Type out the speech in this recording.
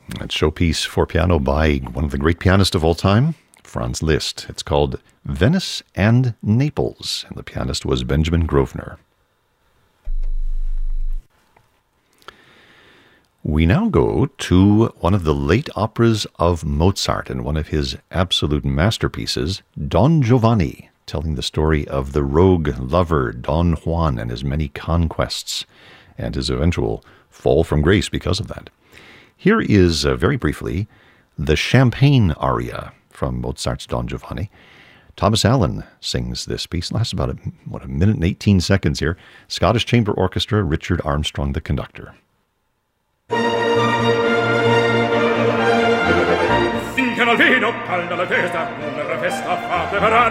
That showpiece for piano by one of the great pianists of all time, Franz Liszt. It's called Venice and Naples, and the pianist was Benjamin Grosvenor. We now go to one of the late operas of Mozart and one of his absolute masterpieces, Don Giovanni, telling the story of the rogue lover Don Juan and his many conquests and his eventual fall from grace because of that. Here is, very briefly, the Champagne aria from Mozart's Don Giovanni. Thomas Allen sings this piece. It lasts about a minute and 18 seconds here. Scottish Chamber Orchestra, Richard Armstrong, the conductor. Finché al vino calda la testa, una festa fa preparare.